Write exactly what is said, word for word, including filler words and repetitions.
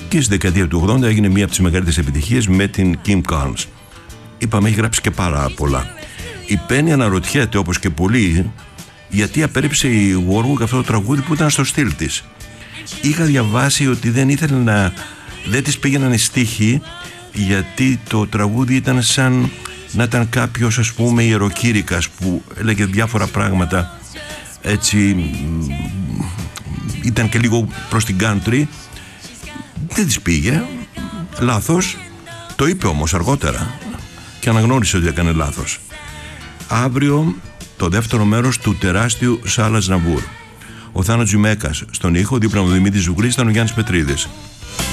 Και στη δεκαετία του ογδόντα έγινε μία από τις μεγαλύτερες επιτυχίες με την Kim Carnes. Είπαμε, έχει γράψει και πάρα πολλά. Η Penny αναρωτιέται, όπως και πολλοί, γιατί απέρριψε η Warwick αυτό το τραγούδι που ήταν στο στυλ της. Είχα διαβάσει ότι δεν ήθελε να... δεν της πήγαιναν οι στίχοι, γιατί το τραγούδι ήταν σαν να ήταν κάποιος, ας πούμε, ιεροκήρυκας που έλεγε διάφορα πράγματα, έτσι, ήταν και λίγο προς την country. Δεν της πήγε, λάθος. Το είπε όμως αργότερα και αναγνώρισε ότι έκανε λάθος. Αύριο το δεύτερο μέρος του τεράστιου Σάλας Ναβούρ. Ο Θάνος Τζιμέκας στον ήχο, δίπλα μου ο Δημήτρης Ζουγκλής, ήταν ο Γιάννης Πετρίδης.